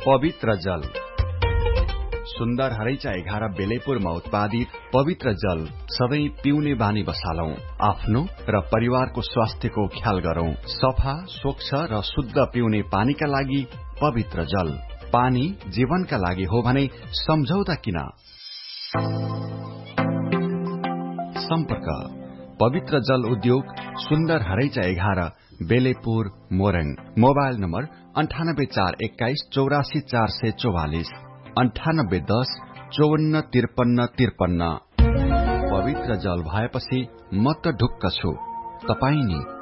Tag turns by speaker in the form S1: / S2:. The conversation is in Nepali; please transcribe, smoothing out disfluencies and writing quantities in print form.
S1: पवित्र जल। सुन्दर हरैचा 11 बेलेपुरमा उत्पादित पवित्र जल सधैं पिउने बानी बसालौं। आफ्नो र परिवारको स्वास्थ्यको ख्याल गरौं। सफा, स्वच्छ र शुद्ध पिउने पानीका लागि पवित्र जल। पानी जीवनका लागि हो भने सम्झौता किन? सम्पर्क पवित्र जल उद्योग, सुन्दर हरैचा 11 बेलेपुर मोरङ। Mobile number 9841 84 444 9810 54 53 53। पवित्र जल भएपछि म त ढुक्क छु, तपाई नि